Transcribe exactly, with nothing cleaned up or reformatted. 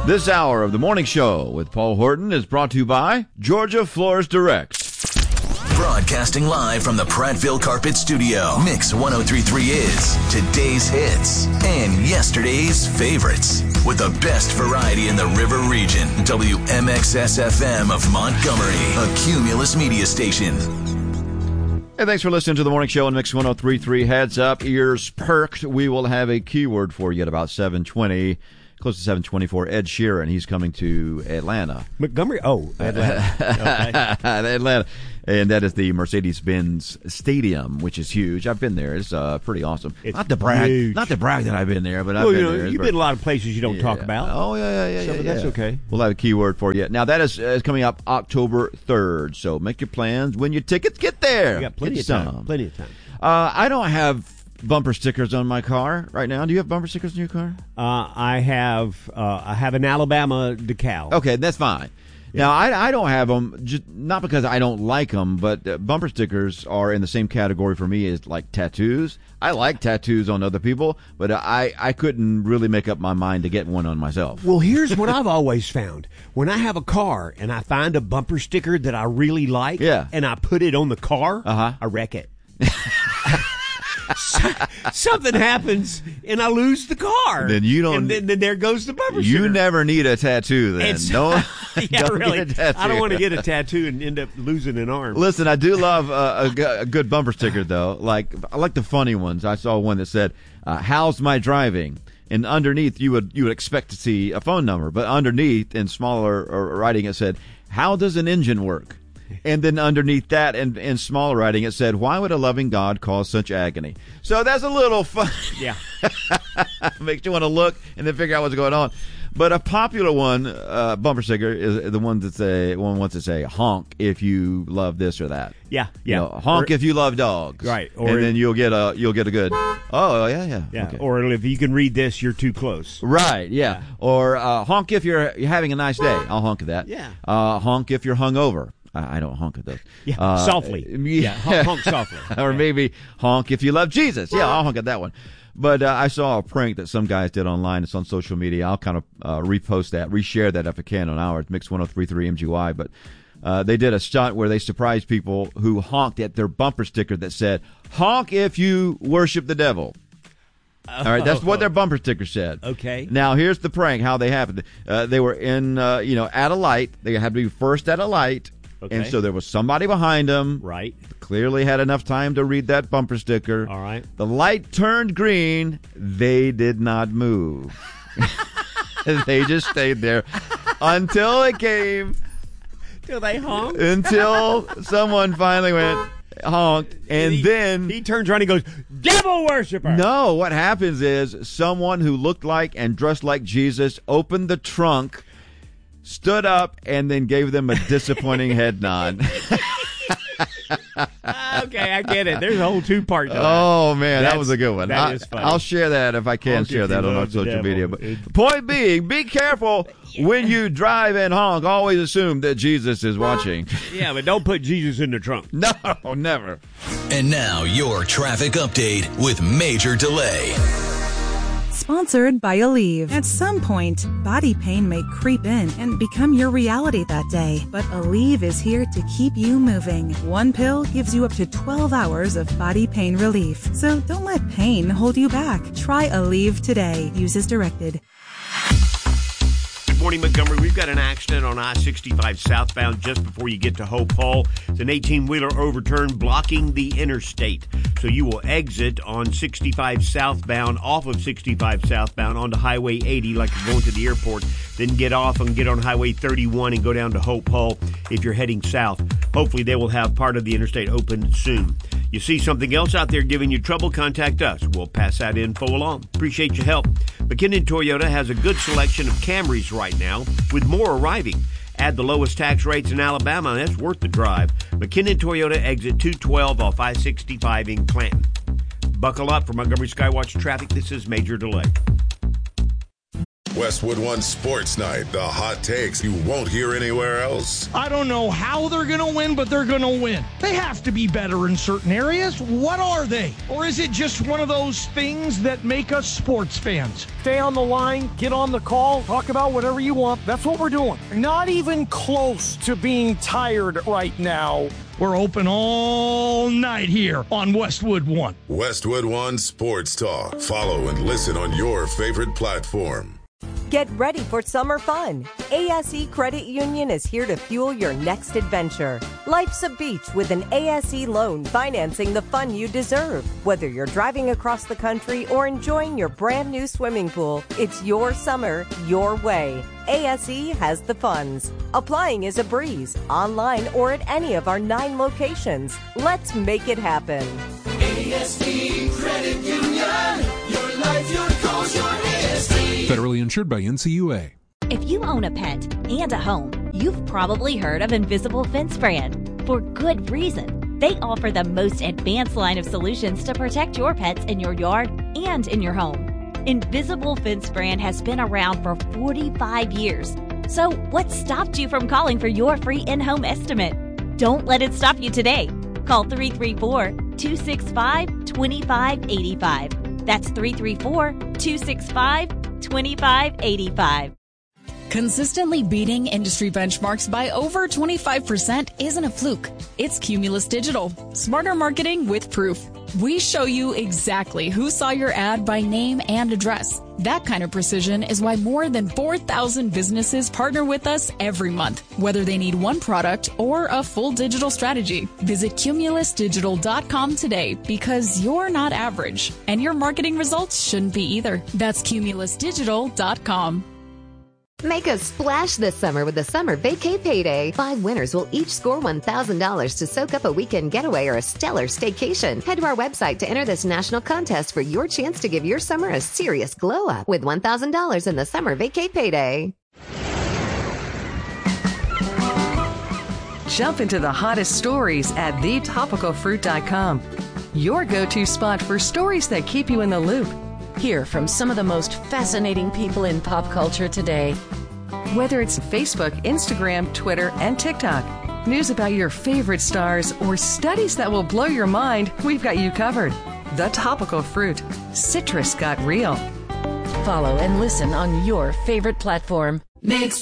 This hour of the morning show with Paul Horton is brought to you by Georgia Floors Direct. Broadcasting live from the Prattville Carpet Studio. Mix one oh three point three is today's hits and yesterday's favorites. With the best variety in the River Region. W M X S F M of Montgomery. A Cumulus media station. Hey, thanks for listening to the morning show on Mix one oh three point three. Heads up, ears perked. We will have a keyword for you at about seven twenty. Close to seven twenty-four, Ed Sheeran. He's coming to Atlanta. Montgomery? Oh, Atlanta. Okay. Atlanta. And that is the Mercedes-Benz Stadium, which is huge. I've been there. It's uh, pretty awesome. It's not to brag, huge. Not to brag that I've been there, but I've well, been you know, there. You've been a lot of places you don't yeah. talk about. Oh, yeah, yeah, yeah. So, yeah, but that's yeah. okay. We'll have a keyword for you. Now, that is, uh, is coming up October third, so make your plans. Win your tickets. Get there. You got plenty Get of time. some. Plenty of time. Uh, I don't have bumper stickers on my car right now. Do you have bumper stickers in your car? Uh, I have uh, I have an Alabama decal. Okay, that's fine. Now, I, I don't have them, just not because I don't like them, but uh, bumper stickers are in the same category for me as like tattoos. I like tattoos on other people, but I, I couldn't really make up my mind to get one on myself. Well, here's what I've always found. When I have a car and I find a bumper sticker that I really like, yeah. and I put it on the car, uh-huh. I wreck it. So, something happens and I lose the car. Then you don't. And then, then there goes the bumper you sticker. You never need a tattoo. Then It's, no. yeah, don't really. Get a tattoo. I don't want to get a tattoo and end up losing an arm. Listen, I do love uh, a, a good bumper sticker though. Like I like the funny ones. I saw one that said, uh, "How's my driving?" And underneath, you would you would expect to see a phone number, but underneath in smaller writing it said, "How does an engine work?" And then underneath that, in, in small writing, it said, "Why would a loving God cause such agony?" So that's a little fun. Yeah. Makes you want to look and then figure out what's going on. But a popular one, uh, bumper sticker, is the one that say one wants to say "honk" if you love this or that. Yeah, yeah. You know, honk or, if you love dogs. Right. Or and if, then you'll get a you'll get a good. Oh yeah yeah. Yeah. Okay. Or if you can read this, you're too close. Right. Yeah. yeah. Or uh, honk if you're you're having a nice day. I'll honk at that. Yeah. Uh, honk if you're hungover. I don't honk at those. Yeah, uh, softly. Yeah, honk, honk softly. Or yeah. maybe honk if you love Jesus. Yeah, I'll honk at that one. But uh, I saw a prank that some guys did online. It's on social media. I'll kind of uh, repost that, reshare that if I can on ours, Mix one oh three point three M G Y. But uh, they did a stunt where they surprised people who honked at their bumper sticker that said, "Honk if you worship the devil." All right, that's what their bumper sticker said. Okay. Now, here's the prank, how they happened. Uh, they were in, uh, you know, at a light. They had to be first at a light. Okay. And so there was somebody behind them. Right. Clearly had enough time to read that bumper sticker. All right. The light turned green. They did not move. They just stayed there until it came. Till they honked? Until someone finally went, honked, and he, then... He turns around and goes, "Devil worshiper!" No, what happens is someone who looked like and dressed like Jesus opened the trunk, stood up, and then gave them a disappointing head nod. Okay, I get it. There's a whole two-part to that. Oh, man, That's, that was a good one. That I, is funny. I'll share that if I can Honk share if that you on our love the social devil. media. But It- point being, be careful when you drive and honk. Always assume that Jesus is watching. Yeah, but don't put Jesus in the trunk. No, never. And now your traffic update with Major Delay. Sponsored by Aleve. At some point, body pain may creep in and become your reality that day. But Aleve is here to keep you moving. One pill gives you up to twelve hours of body pain relief. So don't let pain hold you back. Try Aleve today. Use as directed. Good morning, Montgomery. We've got an accident on I sixty-five southbound just before you get to Hope Hall. It's an eighteen-wheeler overturned blocking the interstate. So you will exit on sixty-five southbound, off of sixty-five southbound onto Highway eighty like you're going to the airport. Then get off and get on Highway thirty-one and go down to Hope Hall if you're heading south. Hopefully they will have part of the interstate open soon. You see something else out there giving you trouble, contact us. We'll pass that info along. Appreciate your help. McKinnon Toyota has a good selection of Camrys right now, with more arriving. Add the lowest tax rates in Alabama, and that's worth the drive. McKinnon Toyota, exit two twelve off I sixty-five in Clanton. Buckle up for Montgomery Skywatch traffic. This is Major Delay. Westwood One Sports Night. The hot takes you won't hear anywhere else. I don't know how they're going to win, but they're going to win. They have to be better in certain areas. What are they? Or is it just one of those things that make us sports fans? Stay on the line, get on the call, talk about whatever you want. That's what we're doing. Not even close to being tired right now. We're open all night here on Westwood One. Westwood One Sports Talk. Follow and listen on your favorite platform. Get ready for summer fun. A S E Credit Union is here to fuel your next adventure. Life's a beach with an A S E loan financing the fun you deserve. Whether you're driving across the country or enjoying your brand new swimming pool, it's your summer, your way. A S E has the funds. Applying is a breeze, online or at any of our nine locations. Let's make it happen. A S E Credit Union. Your life, your cause, your A S E. Federally insured by N C U A. If you own a pet and a home, you've probably heard of Invisible Fence Brand. For good reason. They offer the most advanced line of solutions to protect your pets in your yard and in your home. Invisible Fence Brand has been around for forty-five years. So what stopped you from calling for your free in-home estimate? Don't let it stop you today. Call three three four, two six five, two five eight five. That's three three four, two six five, two five eight five. Consistently beating industry benchmarks by over twenty-five percent isn't a fluke. It's Cumulus Digital. Smarter marketing with proof. We show you exactly who saw your ad by name and address. That kind of precision is why more than four thousand businesses partner with us every month, whether they need one product or a full digital strategy. Visit cumulus digital dot com today because you're not average, and your marketing results shouldn't be either. That's cumulus digital dot com. Make a splash this summer with the Summer Vacay Payday. Five winners will each score one thousand dollars to soak up a weekend getaway or a stellar staycation. Head to our website to enter this national contest for your chance to give your summer a serious glow up with one thousand dollars in the Summer Vacay Payday. Jump into the hottest stories at the topical fruit dot com. Your go-to spot for stories that keep you in the loop. Hear from some of the most fascinating people in pop culture today. Whether it's Facebook, Instagram, Twitter, and TikTok, news about your favorite stars, or studies that will blow your mind, we've got you covered. The Topical Fruit. Citrus got real. Follow and listen on your favorite platform. Mix